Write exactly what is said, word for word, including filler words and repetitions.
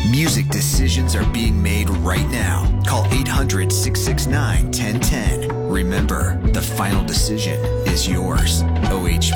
Music decisions are being made right now. Call eight hundred, six six nine, one zero one zero. Remember, the final decision is yours. O H